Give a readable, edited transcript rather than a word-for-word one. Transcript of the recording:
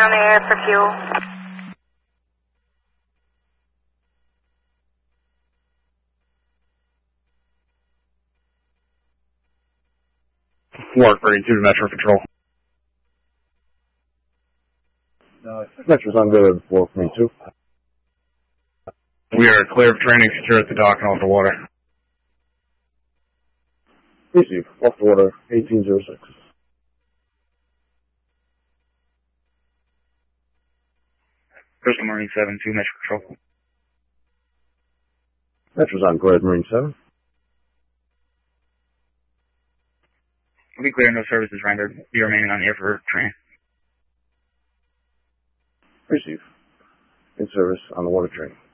on the air for fuel. Florida 32 to Metro Control. Metro's on good at 4.2. We are clear of training, secure at the dock and off the water. Receive. Off the water, 1806. Crystal Marine 7 to Metro Control. Metro's on good, Marine 7. We'll be clear, no services rendered. Be remaining on the air for training. Receive. In service on the water train.